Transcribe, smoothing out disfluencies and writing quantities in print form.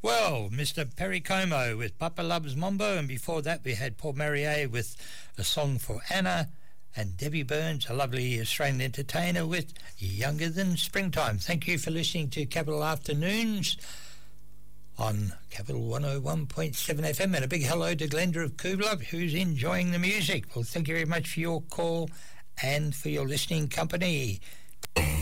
Well, Mr. Perry Como with Papa Loves Mambo, and before that we had Paul Marier with A Song for Anna, and Debbie Burns, a lovely Australian entertainer, with Younger Than Springtime. Thank you for listening to Capital Afternoons on Capital 101.7 FM, and a big hello to Glenda of Kubla, who's enjoying the music. Well, thank you very much for your call and for your listening company.